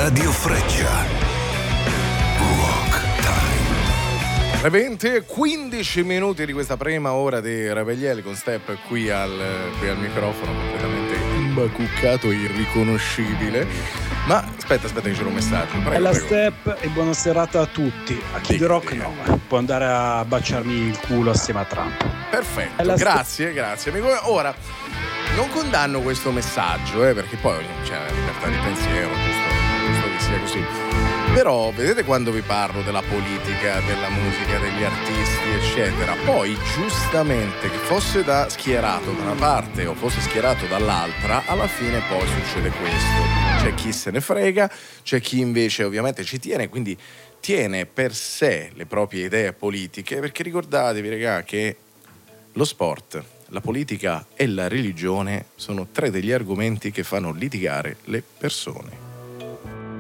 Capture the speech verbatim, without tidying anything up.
Radio Freccia. Rock Time. Le venti e quindici minuti di questa prima ora di Rebelliele con Step qui al, qui al microfono, completamente imbacuccato e irriconoscibile. Ma aspetta, aspetta che c'era un messaggio. Prego, Bella prego. Step e buona serata a tutti. A Kid Dica, Rock dica. no, può andare a baciarmi il culo assieme a Trump. Perfetto, Bella grazie, grazie amico. Ora, non condanno questo messaggio, eh, perché poi c'è la libertà di pensiero, giusto, giusto che sia così. Però vedete quando vi parlo della politica, della musica, degli artisti, eccetera, poi giustamente che fosse da schierato da una parte o fosse schierato dall'altra, alla fine poi succede questo. C'è chi se ne frega, c'è chi invece ovviamente ci tiene, quindi tiene per sé le proprie idee politiche, perché ricordatevi, raga, che lo sport, la politica e la religione sono tre degli argomenti che fanno litigare le persone.